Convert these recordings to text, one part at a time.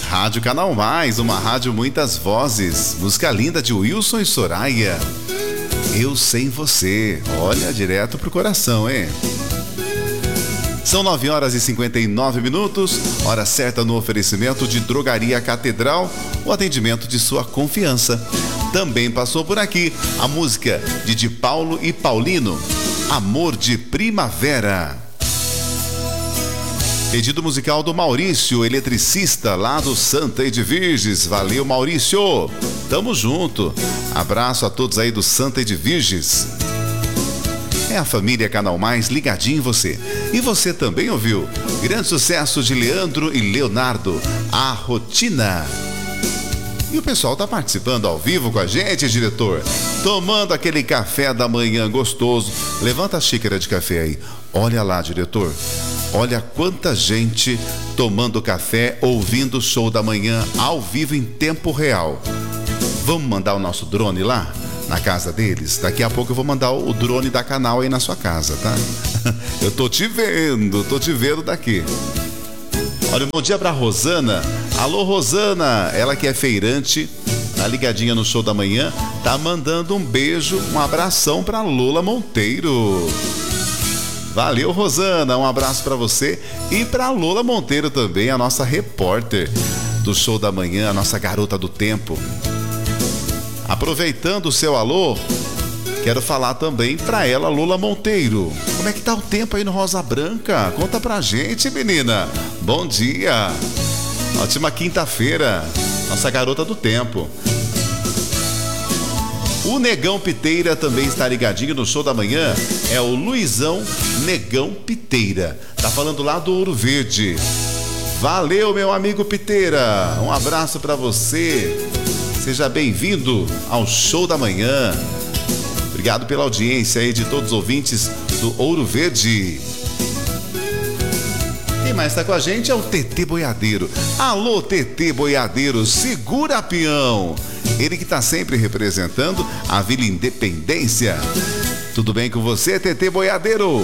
Rádio Canal Mais, uma rádio muitas vozes. Música linda de Wilson e Soraya. Eu Sem Você. Olha, direto pro coração, hein? São 9h59, hora certa no oferecimento de Drogaria Catedral, o atendimento de sua confiança. Também passou por aqui a música de Paulo e Paulino, Amor de Primavera. Pedido musical do Maurício, eletricista lá do Santa Edviges. Valeu, Maurício. Tamo junto. Abraço a todos aí do Santa Edviges. É a família Canal Mais ligadinho em você. E você também ouviu grande sucesso de Leandro e Leonardo, A Rotina. E o pessoal tá participando ao vivo com a gente, diretor. Tomando aquele café da manhã gostoso. Levanta a xícara de café aí. Olha lá, diretor. Olha quanta gente tomando café, ouvindo o show da manhã ao vivo em tempo real. Vamos mandar o nosso drone lá? Na casa deles? Daqui a pouco eu vou mandar o drone da Canal aí na sua casa, tá? Eu tô te vendo daqui. Olha, um bom dia pra Rosana. Alô, Rosana, ela que é feirante, tá ligadinha no show da manhã, tá mandando um beijo, um abração pra Lola Monteiro. Valeu, Rosana, um abraço pra você e pra Lola Monteiro também, a nossa repórter do show da manhã, a nossa garota do tempo. Aproveitando o seu alô, quero falar também pra ela, Lola Monteiro. Como é que tá o tempo aí no Rosa Branca? Conta pra gente, menina. Bom dia. Ótima quinta-feira. Nossa garota do tempo. O Negão Piteira também está ligadinho no show da manhã. É o Luizão Negão Piteira. Tá falando lá do Ouro Verde. Valeu, meu amigo Piteira. Um abraço pra você. Seja bem-vindo ao show da manhã. Obrigado pela audiência aí de todos os ouvintes do Ouro Verde. Quem mais está com a gente é o TT Boiadeiro. Alô, TT Boiadeiro, segura peão. Ele que está sempre representando a Vila Independência. Tudo bem com você, TT Boiadeiro?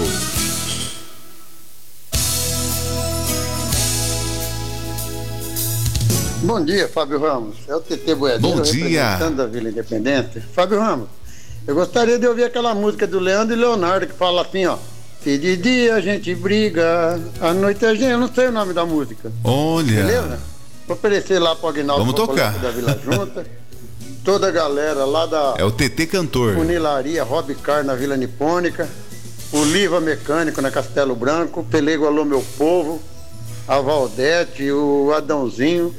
Bom dia, Fábio Ramos. É o TT Boiadeiro. Bom dia. Representando a Vila Independência. Fábio Ramos, eu gostaria de ouvir aquela música do Leandro e Leonardo que fala assim, ó. Se de dia a gente briga, à noite a gente... Eu não sei o nome da música. Olha. Beleza? Vou oferecer lá pro Aguinaldo. Vamos tocar. Da Vila Junta. Toda a galera lá da... É o TT Cantor. Funilaria Hobby Car na Vila Nipônica. O Liva Mecânico na Castelo Branco. Pelego Alô Meu Povo. A Valdete, o Adãozinho.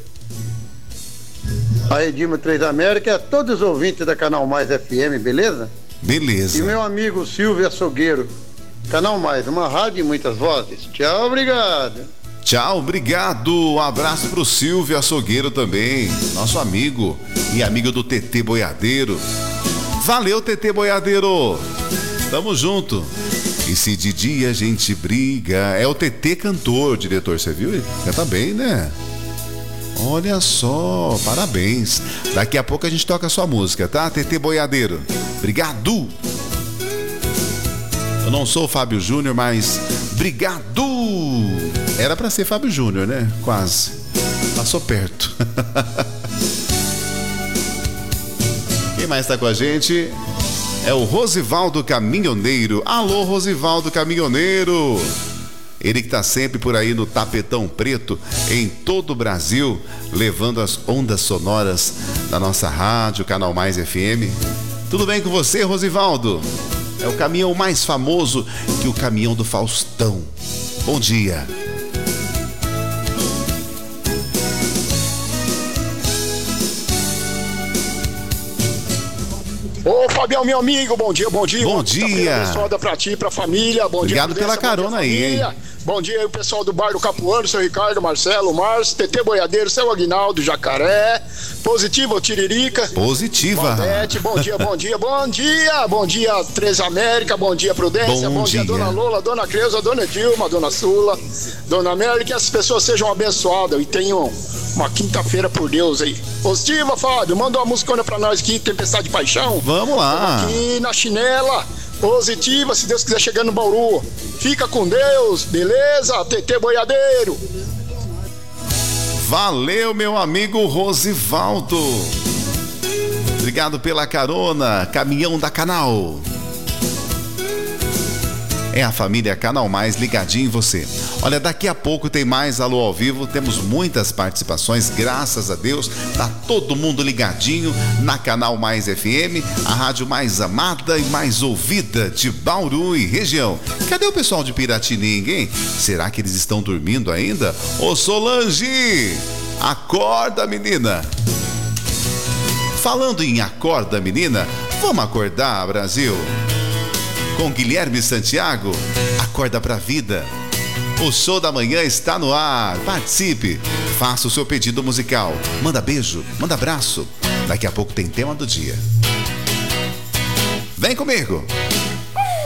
A Edilma Três América, a todos os ouvintes da Canal Mais FM, beleza? Beleza. E meu amigo Silvio Açougueiro, Canal Mais, uma rádio e muitas vozes. Tchau, obrigado. Tchau, obrigado. Um abraço pro Silvio Açougueiro também, nosso amigo e amigo do TT Boiadeiro. Valeu, TT Boiadeiro. Tamo junto. E se de dia a gente briga, é o TT Cantor, diretor, você viu? Ele canta bem, né? Olha só, parabéns. Daqui a pouco a gente toca a sua música, tá? TT Boiadeiro. Obrigado. Eu não sou o Fábio Júnior, mas obrigado. Era pra ser Fábio Júnior, né? Quase. Passou perto. Quem mais tá com a gente? É o Rosivaldo Caminhoneiro. Alô, Rosivaldo Caminhoneiro. Ele que está sempre por aí no tapetão preto, em todo o Brasil, levando as ondas sonoras da nossa rádio, Canal Mais FM. Tudo bem com você, Rosivaldo? É o caminhão mais famoso que o caminhão do Faustão. Bom dia. Ô, Fabião, meu amigo, bom dia, bom dia. Bom dia. Abençoada pra ti, pra família. Bom Obrigado dia, pela carona aí, hein? Bom dia aí, o pessoal do Bar do Capuano, seu Ricardo, Marcelo, Márcio, TT Boiadeiro, seu Aguinaldo, Jacaré, Positiva, Tiririca. Positiva. Valdete, bom dia, bom dia, bom dia. Bom dia, Três América, bom dia, Prudência, bom dia, Dona Lola, Dona Creuza, Dona Dilma, Dona Sula, Dona América, que as pessoas sejam abençoadas e tenham uma quinta-feira por Deus aí. Positiva, Fábio, manda uma musicona pra nós aqui, Tempestade de Paixão. Vamos lá. Aqui na chinela. Positiva, se Deus quiser, chegando no Bauru. Fica com Deus, beleza? TT Boiadeiro. Valeu, meu amigo Rosivaldo. Obrigado pela carona, caminhão da Canal. É a família Canal Mais ligadinho em você. Olha, daqui a pouco tem mais Alô ao Vivo, temos muitas participações, graças a Deus, tá todo mundo ligadinho na Canal Mais FM, a rádio mais amada e mais ouvida de Bauru e região. Cadê o pessoal de Piratininga, hein? Será que eles estão dormindo ainda? Ô Solange, acorda, menina! Falando em acorda, menina, vamos acordar, Brasil? Com Guilherme Santiago, acorda pra vida. O show da manhã está no ar. Participe, faça o seu pedido musical. Manda beijo, manda abraço. Daqui a pouco tem tema do dia. Vem comigo.